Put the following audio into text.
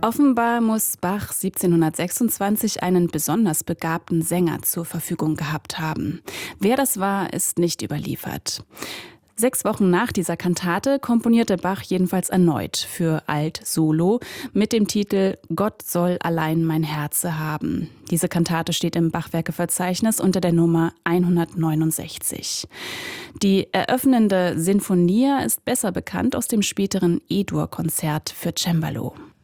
Offenbar muss Bach 1726 einen besonders begabten Sänger zur Verfügung gehabt haben. Wer das war, ist nicht überliefert. 6 Wochen nach dieser Kantate komponierte Bach jedenfalls erneut für Alt-Solo mit dem Titel »Gott soll allein mein Herze haben«. Diese Kantate steht im Bachwerkeverzeichnis unter der Nummer 169. Die eröffnende Sinfonia ist besser bekannt aus dem späteren E-Dur-Konzert für Cembalo.